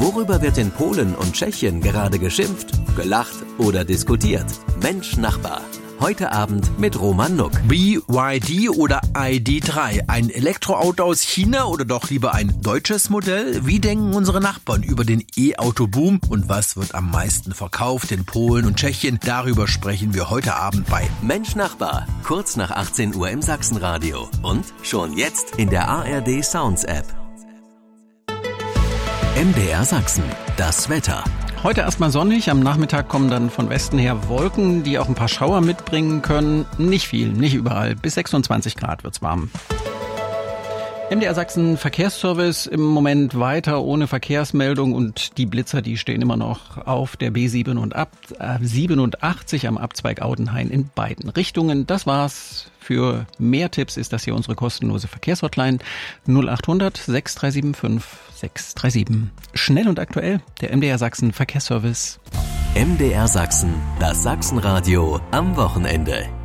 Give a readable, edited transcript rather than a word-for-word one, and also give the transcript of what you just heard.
Worüber wird in Polen und Tschechien gerade geschimpft, gelacht oder diskutiert? Mensch Nachbar. Heute Abend mit Roman Nuck. BYD oder ID.3? Ein Elektroauto aus China oder doch lieber ein deutsches Modell? Wie denken unsere Nachbarn über den E-Auto-Boom? Und was wird am meisten verkauft in Polen und Tschechien? Darüber sprechen wir heute Abend bei Mensch Nachbar. Kurz nach 18 Uhr im Sachsenradio. Und schon jetzt in der ARD Sounds App. MDR Sachsen. Das Wetter. Heute erstmal sonnig, am Nachmittag kommen dann von Westen her Wolken, die auch ein paar Schauer mitbringen können. Nicht viel, nicht überall. Bis 26 Grad wird's warm. MDR Sachsen Verkehrsservice im Moment weiter ohne Verkehrsmeldung und die Blitzer, die stehen immer noch auf der B87 am Abzweig Audenhain in beiden Richtungen. Das war's. Für mehr Tipps ist das hier unsere kostenlose Verkehrshotline 0800 6375 637. Schnell und aktuell, der MDR Sachsen Verkehrsservice. MDR Sachsen, das Sachsenradio am Wochenende.